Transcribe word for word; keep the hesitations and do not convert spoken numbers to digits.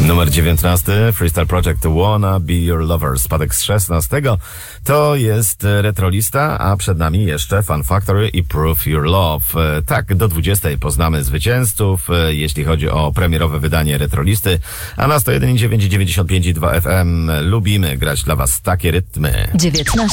Numer dziewiętnasty, Freestyle Project Wanna Be Your Lover, spadek z szesnastego. To jest retrolista, a przed nami jeszcze Fun Factory i Prove Your Love. Tak, do dwudziestej poznamy zwycięzców, jeśli chodzi o premierowe wydanie retrolisty, a na sto jeden i dziewięć, dziewięćdziesiąt pięć i dwa F M lubimy grać dla Was takie rytmy. dziewiętnaście.